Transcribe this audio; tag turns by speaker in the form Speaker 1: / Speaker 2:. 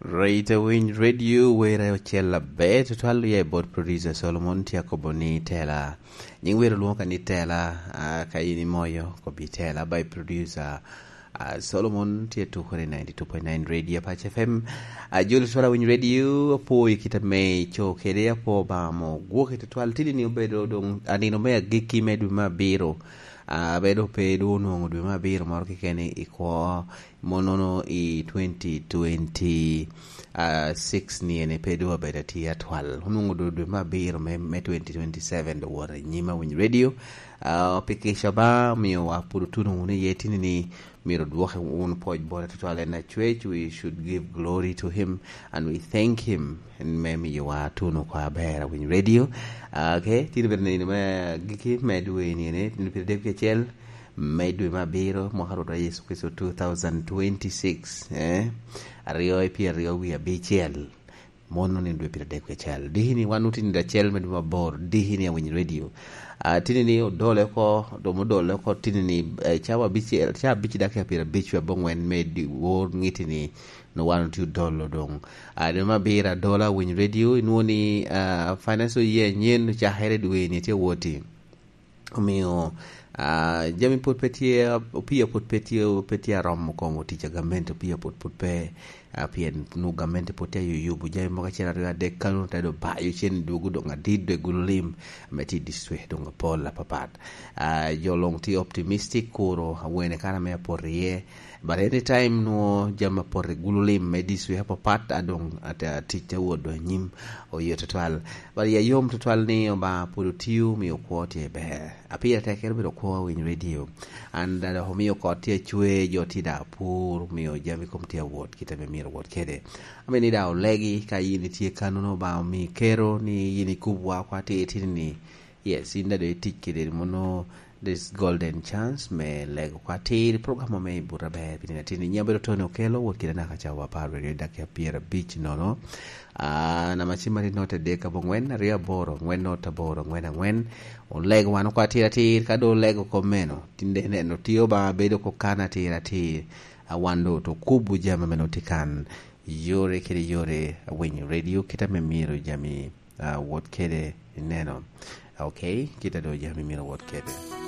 Speaker 1: Radio Win Radio wera ochella be to twal ye board producer Solomon Tiakobo ni tela nying wera luonga ni tela kaini moyo ko bi tela by producer Solomon Tietu 92.9 Radio Patch FM Julius Wala Win Radio po ikita me cho kede po ba mo gwoke to twal tili ni obedo dong anino me giki medu mabiro bedo pedo no dwe mabiro mar kikene iko monono i 2026 ni ene pedo beda tia twal hunungu dwe mabiro me 2027 do wara nyima Win Radio pikisha ba miyo wapuru tunu une yetini ni miro duwahe un poj bora tutwale na chwech. We should give glory to him and we thank him and memi yawa tunu kwa bera Win Radio. Okay, tini berne ni ma giki medwe ni ne tini pide depke chel medwe mabiro mwaka roda Yesu Kristo 2026 ariyo pia ariyo wi abichel mono ni ndwe pide depke chel dihini wanuti ni da chel medwe mabor dihini ya Win Radio. Tini ni dole ko tini ni chawa bichi dake apira bichi wa bongwen made war ngiti ni no $1-2 dong adema bira dollar Win Radio inuoni financial year nyen cha here duwe ni te woti umio jami put petia petia rom ko moti cha gamento pia put pe pia nu gamento potia yubu jami moka chena ria de kanu tado ba yu chen dugu donga didwe gululim meti diswe donga pola papat jolong ti optimistic kuro wene kana mea porie but anytime no jama porre gululim mediswe hapo pat adong ata ticha wodo nyim o yototal but ya yom total ni ba purutiu mi okwote be apia taker be ko Win Radio and da homio kote chwe jotida pur mi o jami komtia wot kitabe miro wot kede ameni da olegi ka yini tie kanuno ba mi kero ni yini kubwa kwa tini yes inda de tikide mono this golden chance me lego kwa tiri programo me burabe pinina tini nyambero tone okelo wokira nakacha wa parwe dak ya Pierre Beach nono na machimari note deka bongwen ria boro ngwen nota boro ngwen on lego wano kwa tira kado lego komeno tinde no tio ba bedo ko kana tira wando to kubu jama menotikan yore kede yore Win Radio kita memiro jami wot kede neno okay kita do jami miro wot kede